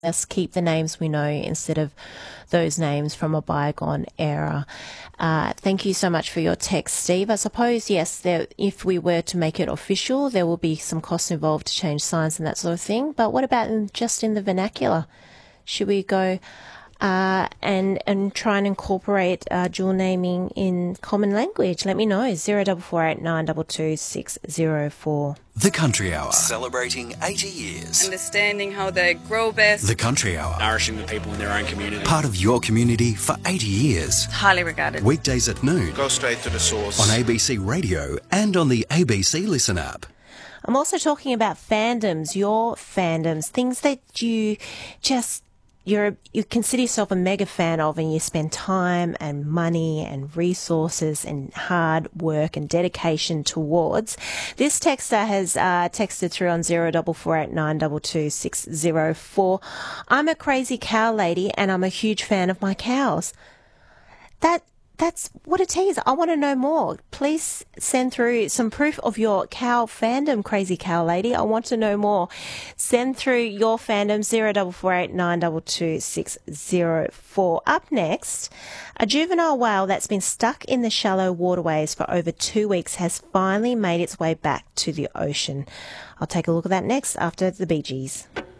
Let's keep the names we know instead of those names from a bygone era. Thank you so much for your text, Steve. I suppose, yes, if we were to make it official, there will be some costs involved to change signs and that sort of thing. But what about just in the vernacular? Should we go and try and incorporate dual naming in common language? Let me know. 0448 922 604. The Country Hour. Celebrating 80 years. Understanding how they grow best. The Country Hour. Nourishing the people in their own community. Part of your community for 80 years. Highly regarded. Weekdays at noon. Go straight to the source. On ABC Radio and on the ABC Listen app. I'm also talking about fandoms, your fandoms, things that you just... you consider yourself a mega fan of, and you spend time and money and resources and hard work and dedication towards. This texter has texted through on 0448 922 604. I'm a crazy cow lady and I'm a huge fan of my cows. That's what it is. I want to know more. Please send through some proof of your cow fandom, crazy cow lady. I want to know more. Send through your fandom, 0448 922 604. Up next, a juvenile whale that's been stuck in the shallow waterways for over 2 weeks has finally made its way back to the ocean. I'll take a look at that next after the Bee Gees.